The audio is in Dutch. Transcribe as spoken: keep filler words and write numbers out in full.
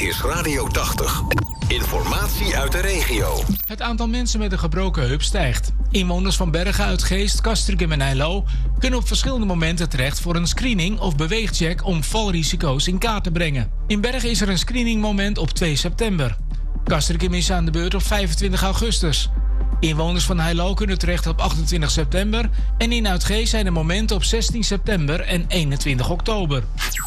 is Radio tachtig. Informatie uit de regio. Het aantal mensen met een gebroken heup stijgt. Inwoners van Bergen, Uitgeest, Castricum en Heilo kunnen op verschillende momenten terecht voor een screening of beweegcheck om valrisico's in kaart te brengen. In Bergen is er een screeningmoment op twee september. Castricum is aan de beurt op vijfentwintig augustus. Inwoners van Heilo kunnen terecht op achtentwintig september en in Uitgeest zijn er momenten op zestien september en eenentwintig oktober.